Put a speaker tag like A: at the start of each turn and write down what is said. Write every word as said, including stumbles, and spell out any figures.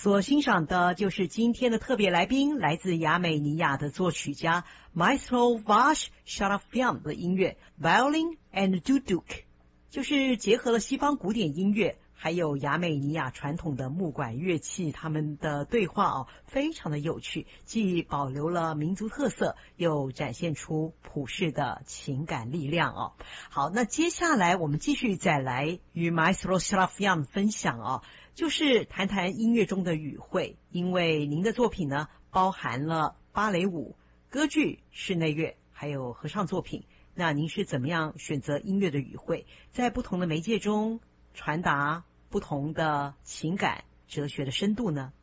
A: 所欣赏的就是今天的特别来宾，来自亚美尼亚的作曲家 Maestro Vash Sharafyan 的音乐 Violin and Duduk， 就是结合了西方古典音乐还有亚美尼亚传统的木管乐器，他们的对话哦，非常的有趣，既保留了民族特色，又展现出普世的情感力量哦。好，那接下来我们继续再来与 Maestro Sharafyan 分享哦，就是谈谈音乐中的语汇，因为您的作品呢，包含了芭蕾舞、歌剧、室内乐，还有合唱作品。那您是怎么样选择音乐的语汇，在不同的媒介中传达不同的情感、哲学的深度呢？